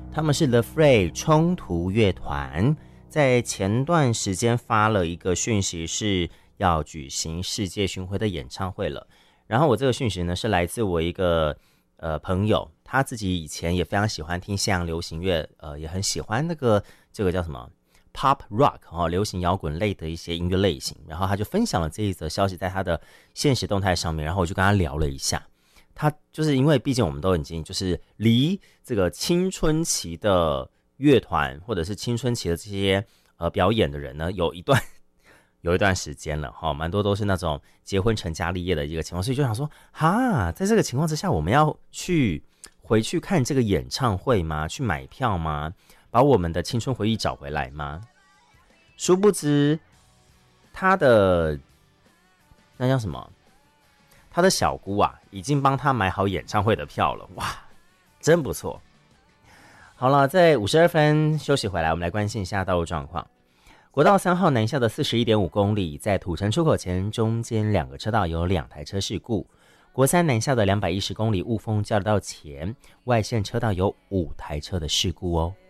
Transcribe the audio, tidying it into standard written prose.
他们是 The Fray 冲突乐团，在前段时间发了一个讯息，是要举行世界巡回的演唱会了。然后我这个讯息呢，是来自我一个朋友，他自己以前也非常喜欢听西洋流行乐，也很喜欢这个叫什么 Pop Rock 流行摇滚类的一些音乐类型。然后他就分享了这一则消息在他的限时动态上面，然后我就跟他聊了一下。他就是因为毕竟我们都已经就是离这个青春期的乐团或者是青春期的这些表演的人呢，有一段时间了哈，蛮多都是那种结婚成家立业的一个情况，所以就想说哈，在这个情况之下，我们要回去看这个演唱会吗？去买票吗？把我们的青春回忆找回来吗？殊不知他的那叫什么？他的小姑啊，已经帮他买好演唱会的票了，哇，真不错。好了，在52分休息回来，我们来关心一下道路状况。国道3号南下的 41.5 公里，在土城出口前中间2个车道有2台车事故。国3南下的210公里雾峰交流道前外线车道有5台车的事故哦。